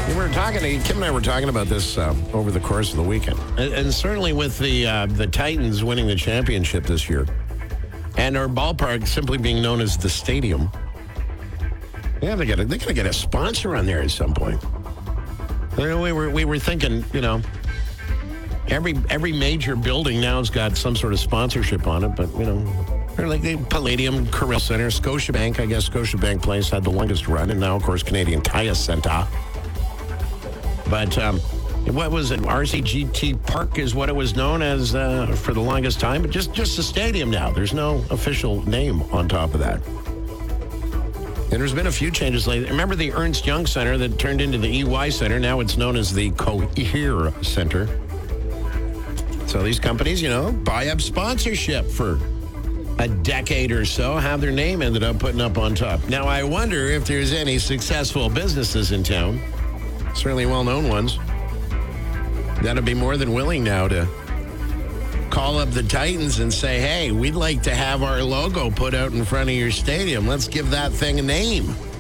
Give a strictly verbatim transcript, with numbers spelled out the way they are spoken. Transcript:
We were talking, Kim and I were talking about this uh, over the course of the weekend. And, and certainly with the uh, the Titans winning the championship this year and our ballpark simply being known as the Stadium. Yeah, they got they got to get a sponsor on there at some point. You know, we were we were thinking, you know, every every major building now has got some sort of sponsorship on it, but you know, they're like the Palladium, Corral Center, Scotiabank. I guess Scotiabank Place had the longest run, and now of course Canadian Tire Centre. But um, what was it? R C G T Park is what it was known as uh, for the longest time. But just just a stadium now. There's no official name on top of that. And there's been a few changes lately. Remember the Ernst Young Center that turned into the E Y Center? Now it's known as the Cohere Center. So these companies, you know, buy up sponsorship for a decade or so, have their name ended up putting up on top. Now, I wonder if there's any successful businesses in town, certainly well-known ones, that'd be more than willing now to call up the Titans and say, hey, we'd like to have our logo put out in front of your stadium. Let's give that thing a name.